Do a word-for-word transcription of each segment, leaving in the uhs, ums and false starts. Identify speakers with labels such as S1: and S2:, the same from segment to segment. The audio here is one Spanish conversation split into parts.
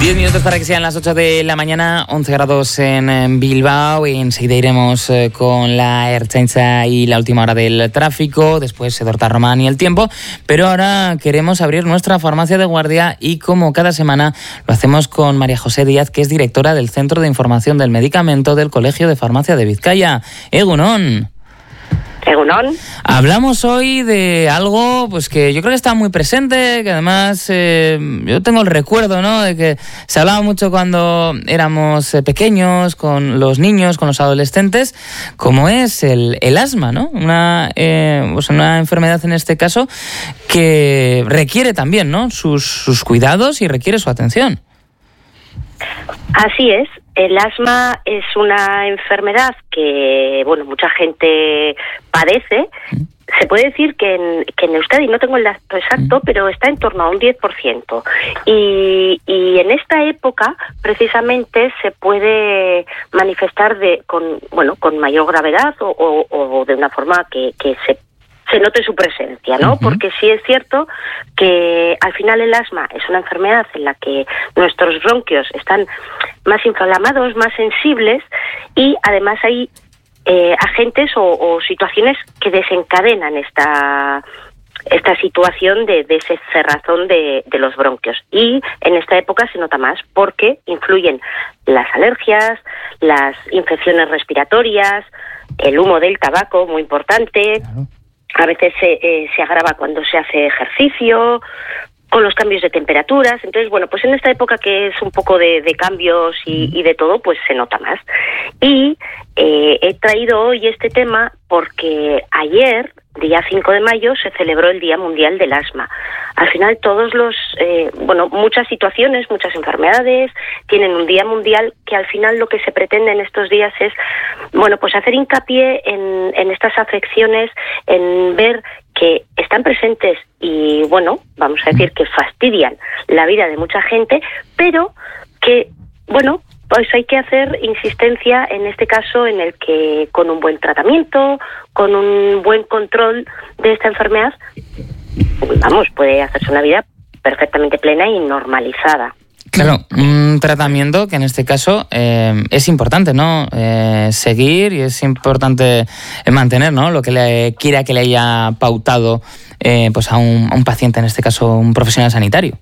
S1: diez minutos para que sean las ocho de la mañana, once grados en Bilbao, y enseguida iremos eh, con la Ertzaintza y la última hora del tráfico, después Edorta Román y el tiempo, pero ahora queremos abrir nuestra farmacia de guardia y como cada semana lo hacemos con María José Díaz, que es directora del Centro de Información del Medicamento del Colegio de Farmacia de Vizcaya. Egunon.
S2: Egunon.
S1: Hablamos hoy de algo pues que yo creo que está muy presente, que además eh, yo tengo el recuerdo, ¿no?, de que se hablaba mucho cuando éramos eh, pequeños, con los niños, con los adolescentes, como es el, el asma, ¿no? Una, eh, pues una enfermedad en este caso que requiere también, ¿no?, sus, sus cuidados y requiere su atención.
S2: Así es. El asma es una enfermedad que, bueno, mucha gente padece. Se puede decir que en, que en Euskadi, no tengo el dato exacto, pero está en torno a un diez por ciento. Y, y en esta época, precisamente, se puede manifestar de con, bueno, con mayor gravedad o, o, o de una forma que, que se se note su presencia, ¿no? Uh-huh. Porque sí es cierto que al final el asma es una enfermedad en la que nuestros bronquios están más inflamados, más sensibles, y además hay eh, agentes o, o situaciones que desencadenan esta esta situación de, de ese cerrazón de, de los bronquios. Y en esta época se nota más porque influyen las alergias, las infecciones respiratorias, el humo del tabaco, muy importante. Claro. A veces se, eh, se agrava cuando se hace ejercicio, con los cambios de temperaturas. Entonces, bueno, pues en esta época que es un poco de, de cambios y, y de todo, pues se nota más. Y eh, he traído hoy este tema porque ayer, día cinco de mayo, se celebró el Día Mundial del Asma. Al final todos los, eh, bueno, muchas situaciones, muchas enfermedades tienen un Día Mundial que al final lo que se pretende en estos días es, bueno, pues hacer hincapié en, en estas afecciones, en ver que están presentes y, bueno, vamos a decir que fastidian la vida de mucha gente, pero que, bueno, pues hay que hacer insistencia en este caso en el que con un buen tratamiento, con un buen control de esta enfermedad, vamos, puede hacerse una vida perfectamente plena y normalizada.
S1: Claro, un tratamiento que en este caso eh, es importante, ¿no? Eh, seguir, y es importante mantener, ¿no?, lo que le quiera que le haya pautado eh, pues a un, a un paciente, en este caso un profesional sanitario.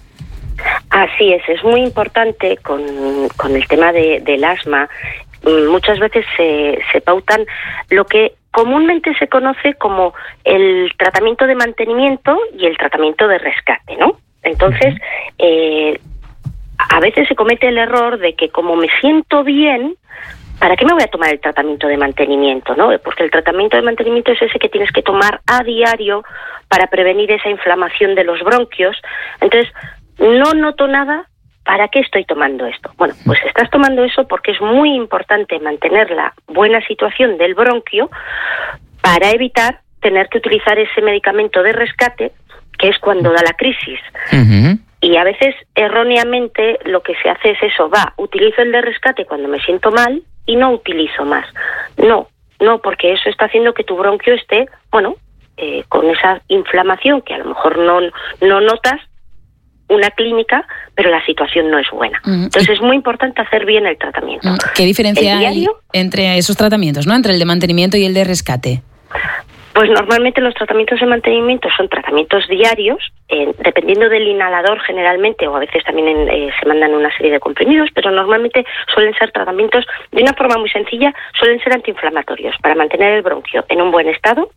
S2: Así es, es muy importante con, con el tema de, del asma. Muchas veces se, se pautan lo que comúnmente se conoce como el tratamiento de mantenimiento y el tratamiento de rescate, ¿no? Entonces, eh, a veces se comete el error de que como me siento bien, ¿para qué me voy a tomar el tratamiento de mantenimiento, no? Porque el tratamiento de mantenimiento es ese que tienes que tomar a diario para prevenir esa inflamación de los bronquios. Entonces, no noto nada, ¿para qué estoy tomando esto? Bueno, pues estás tomando eso porque es muy importante mantener la buena situación del bronquio para evitar tener que utilizar ese medicamento de rescate, que es cuando da la crisis. Uh-huh. Y a veces, erróneamente, lo que se hace es eso, va, utilizo el de rescate cuando me siento mal y no utilizo más. No, no, porque eso está haciendo que tu bronquio esté, bueno, eh, con esa inflamación que a lo mejor no, no notas una clínica, pero la situación no es buena. Uh-huh. Entonces es muy importante hacer bien el tratamiento. Uh-huh.
S3: ¿Qué diferencia hay entre esos tratamientos, ¿no?, entre el de mantenimiento y el de rescate?
S2: Pues normalmente los tratamientos de mantenimiento son tratamientos diarios, eh, dependiendo del inhalador generalmente, o a veces también en, eh, se mandan una serie de comprimidos, pero normalmente suelen ser tratamientos de una forma muy sencilla, suelen ser antiinflamatorios para mantener el bronquio en un buen estado,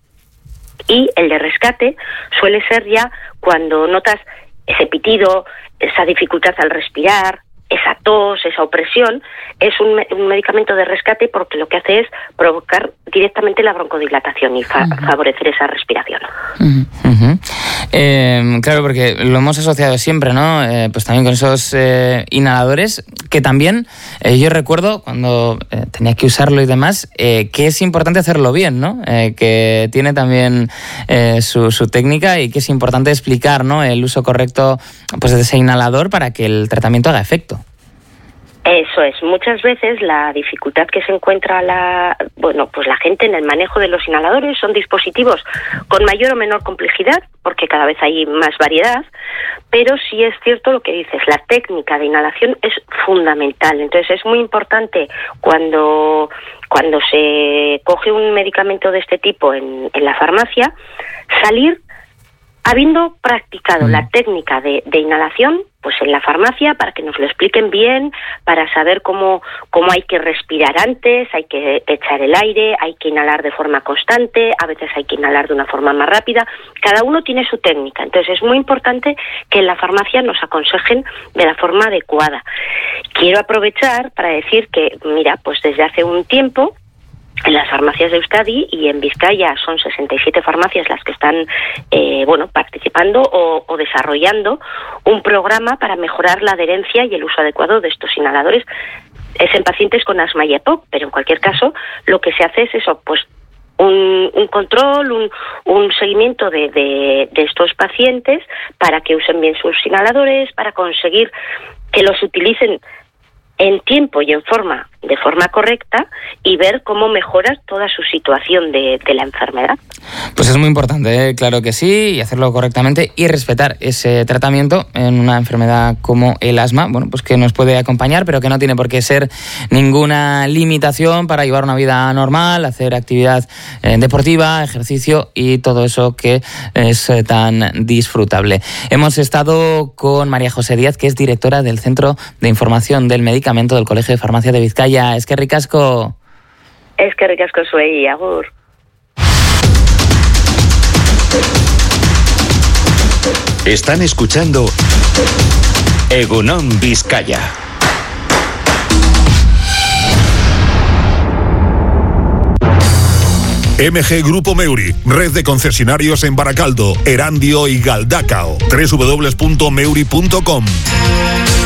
S2: y el de rescate suele ser ya cuando notas ese pitido, esa dificultad al respirar, esa tos, esa opresión, es un, un medicamento de rescate porque lo que hace es provocar directamente la broncodilatación y fa- uh-huh. favorecer esa respiración.
S1: Uh-huh. Uh-huh. Eh, claro, porque lo hemos asociado siempre, ¿no? Eh, pues también con esos eh, inhaladores, que también eh, yo recuerdo cuando eh, tenía que usarlo y demás, eh, que es importante hacerlo bien, ¿no? Eh, que tiene también eh, su, su técnica, y que es importante explicar, ¿no?, el uso correcto pues de ese inhalador para que el tratamiento haga efecto.
S2: Eso es. Muchas veces la dificultad que se encuentra la, bueno, pues la gente en el manejo de los inhaladores son dispositivos con mayor o menor complejidad, porque cada vez hay más variedad, pero sí es cierto lo que dices, la técnica de inhalación es fundamental. Entonces es muy importante cuando, cuando se coge un medicamento de este tipo en, en la farmacia, salir habiendo practicado mm. la técnica de, de inhalación, pues en la farmacia, para que nos lo expliquen bien, para saber cómo, cómo hay que respirar antes, hay que echar el aire, hay que inhalar de forma constante, a veces hay que inhalar de una forma más rápida. Cada uno tiene su técnica, entonces es muy importante que en la farmacia nos aconsejen de la forma adecuada. Quiero aprovechar para decir que, mira, pues desde hace un tiempo, en las farmacias de Euskadi y en Vizcaya son sesenta y siete farmacias las que están eh, bueno, participando o, o desarrollando un programa para mejorar la adherencia y el uso adecuado de estos inhaladores. Es en pacientes con asma y EPOC, pero en cualquier caso lo que se hace es eso, pues un, un control, un, un seguimiento de, de, de estos pacientes para que usen bien sus inhaladores, para conseguir que los utilicen en tiempo y en forma, de forma correcta, y ver cómo mejora toda su situación de, de la enfermedad.
S1: Pues es muy importante, ¿eh? Claro que sí, y hacerlo correctamente y respetar ese tratamiento en una enfermedad como el asma, bueno, pues que nos puede acompañar, pero que no tiene por qué ser ninguna limitación para llevar una vida normal, hacer actividad eh, deportiva, ejercicio y todo eso que es eh, tan disfrutable. Hemos estado con María José Díaz, que es directora del Centro de Información del Medicamento del Colegio de Farmacia de Vizcaya. Es que ricasco.
S2: Es que ricasco zuei, agur.
S4: Están escuchando Egunon Vizcaya.
S5: M G Grupo Meuri, red de concesionarios en Baracaldo, Erandio y Galdacao. doble u doble u doble u punto meuri punto com.